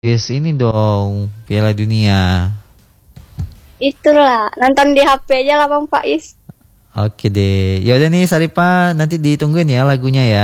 Yes, ini dong Piala Dunia. Itulah, nonton di HP aja lah Bang Faiz. Oke deh. Ya udah nih Saripa, nanti ditungguin ya lagunya ya.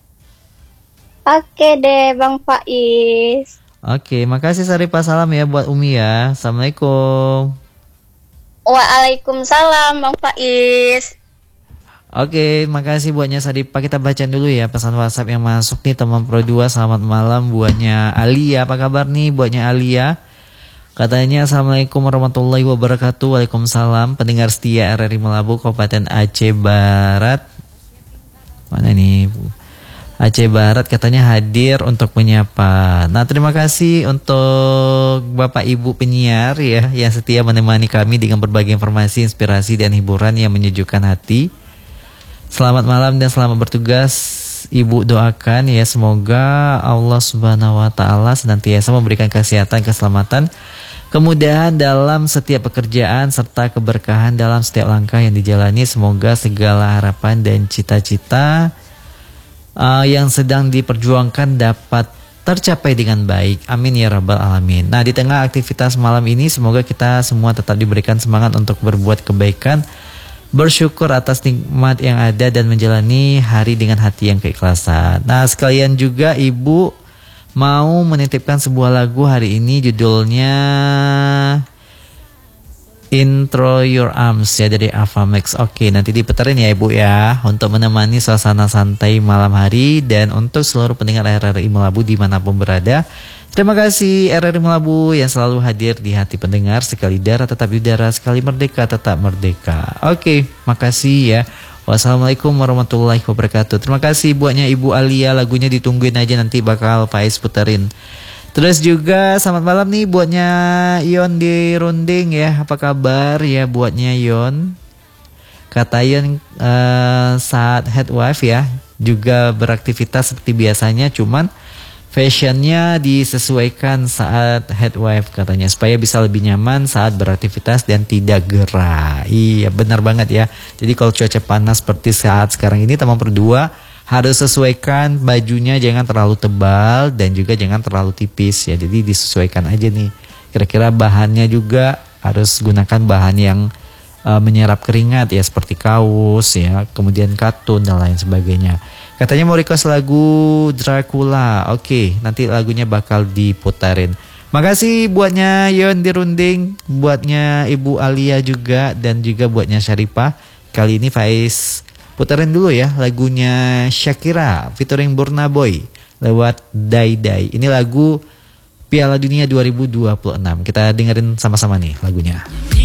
Oke deh Bang Faiz. Oke, makasih Saripa. Salam ya buat Umi ya. Assalamualaikum. Waalaikumsalam Bang Faiz. Oke, makasih buatnya Saripa. Kita baca dulu ya pesan WhatsApp yang masuk nih teman Pro 2. Selamat malam buatnya Alia. Apa kabar nih buatnya Alia? Katanya Assalamualaikum warahmatullahi wabarakatuh. Waalaikumsalam. Pendengar setia RRI Melabu Kabupaten Aceh Barat. Mana nih Bu? Aceh Barat katanya hadir untuk menyapa. Nah, terima kasih untuk Bapak Ibu penyiar ya yang setia menemani kami dengan berbagai informasi, inspirasi dan hiburan yang menyejukkan hati. Selamat malam dan selamat bertugas. Ibu doakan ya semoga Allah Subhanahu wa taala senantiasa memberikan kesehatan, keselamatan, kemudahan dalam setiap pekerjaan serta keberkahan dalam setiap langkah yang dijalani. Semoga segala harapan dan cita-cita yang sedang diperjuangkan dapat tercapai dengan baik. Amin ya rabbal alamin. Nah, di tengah aktivitas malam ini semoga kita semua tetap diberikan semangat untuk berbuat kebaikan, bersyukur atas nikmat yang ada dan menjalani hari dengan hati yang keikhlasan. Nah, sekalian juga Ibu mau menitipkan sebuah lagu hari ini, judulnya Intro Your Arms ya dari Avamax. Oke, nanti diputerin ya Ibu ya untuk menemani suasana santai malam hari dan untuk seluruh pendengar RRI Melabu dimanapun berada. Terima kasih RRI Melabu yang selalu hadir di hati pendengar. Sekali darah tetap udara, sekali merdeka tetap merdeka. Oke, makasih ya. Wassalamualaikum warahmatullahi wabarakatuh. Terima kasih buatnya Ibu Alia, lagunya ditungguin aja nanti bakal Faiz puterin. Terus juga selamat malam nih buatnya Yon di Runding ya. Apa kabar ya buatnya Yon? Kata Yon saat headwife ya juga beraktivitas seperti biasanya, cuman fashionnya disesuaikan saat headwife katanya supaya bisa lebih nyaman saat beraktivitas dan tidak gerah. Iya benar banget ya. Jadi kalau cuaca panas seperti saat sekarang ini teman berdua harus sesuaikan bajunya, jangan terlalu tebal dan juga jangan terlalu tipis ya. Jadi disesuaikan aja nih. Kira-kira bahannya juga harus gunakan bahan yang menyerap keringat ya seperti kaos ya, kemudian katun dan lain sebagainya. Katanya mau request lagu Dracula. Oke, nanti lagunya bakal diputarin. Makasih buatnya Yon Dirunding, buatnya Ibu Alia juga dan juga buatnya Syarifah. Kali ini Faiz putarin dulu ya lagunya Shakira featuring Burna Boy lewat Dai Dai. Ini lagu Piala Dunia 2026. Kita dengerin sama-sama nih lagunya.